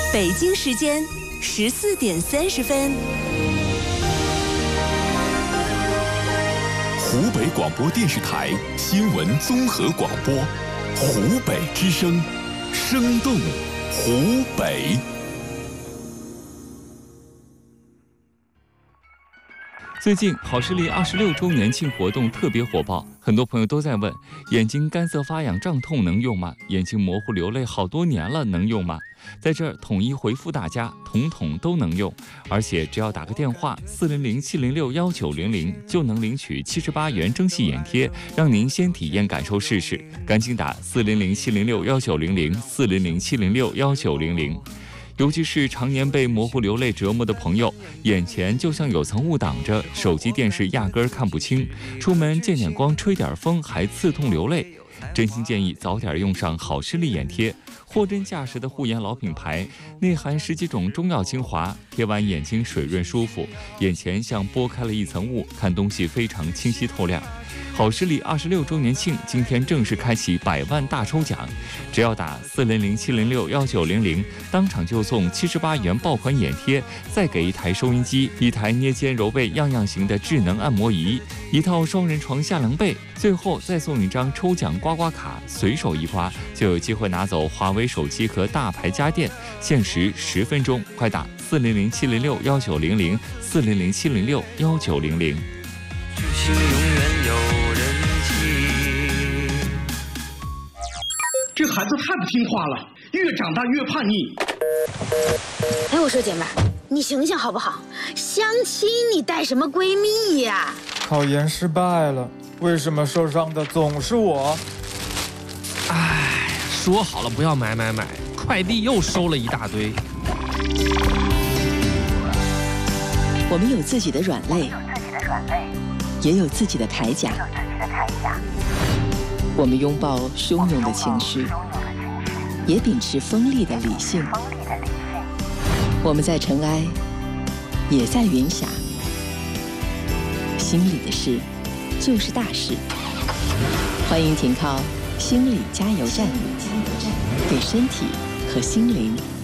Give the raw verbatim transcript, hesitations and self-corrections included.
北京时间十四点三十分。 湖北广播电视台新闻综合广播，湖北之声，生动湖北。 最近好视力二十六周年庆活动特别火爆，很多朋友都在问：眼睛干涩发痒胀痛能用吗？眼睛模糊流泪好多年了能用吗？在这儿统一回复大家，统统都能用，而且只要打个电话四零零七零六幺九零零就能领取七十八元蒸汽眼贴，让您先体验感受试试。赶紧打四零零七零六幺九零零四零零七零六幺九零零。尤其是常年被模糊流泪折磨的朋友，眼前就像有层雾挡着，手机电视压根儿看不清，出门见点光吹点风还刺痛流泪。真心建议早点用上好视力眼贴，货真价实的护眼老品牌，内含十几种中药精华，贴完眼睛水润舒服，眼前像拨开了一层雾，看东西非常清晰透亮。好视力二十六周年庆今天正式开启百万大抽奖，只要打四零零七零六幺九零零，当场就送七十八元爆款眼贴，再给一台收音机、一台捏肩揉背样样行的智能按摩仪、一套双人床下凉被，最后再送一张抽奖刮刮卡，随手一刮就有机会拿走华为手机和大牌家电，限时十分钟，快打四零零七零六幺九零零四零零七零六幺九零零。 巨星永远有人气。 这孩子太不听话了，越长大越叛逆。 哎，我说姐妹儿，你醒醒好不好？相亲你带什么闺蜜呀？ 考研失败了，为什么受伤的总是我？ 哎，说好了不要买买买，快递又收了一大堆。 我们有自己的软肋，也有自己的铠甲。我们拥抱汹涌的情绪，也秉持锋利的理性。我们在尘埃，也在云霞。心里的事，就是大事。欢迎停靠心理加油站，给身体和心灵